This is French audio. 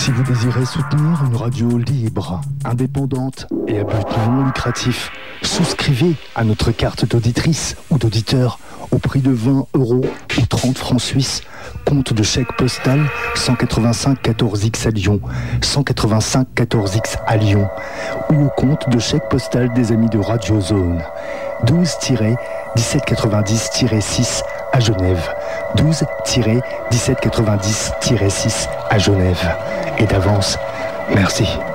Si vous désirez soutenir une radio libre, indépendante et à but non lucratif, souscrivez à notre carte d'auditrice ou d'auditeur au prix de 20 € ou 30 francs suisses, compte de chèque postal 185 14X à Lyon, 185 14X à Lyon, ou au compte de chèque postal des amis de Radio Zone, 12-1790-6 à Genève, 12-1790-6 à Genève. Et d'avance, merci.